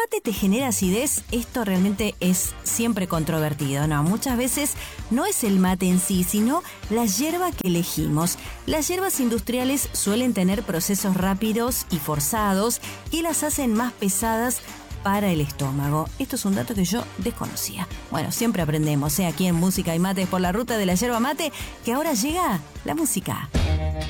mate te genera acidez, esto realmente es siempre controvertido, ¿no? Muchas veces no es el mate en sí, sino la yerba que elegimos. Las yerbas industriales suelen tener procesos rápidos y forzados que las hacen más pesadas para el estómago. Esto es un dato que yo desconocía. Bueno, siempre aprendemos, aquí en Música y Mates por la ruta de la yerba mate, que ahora llega la música.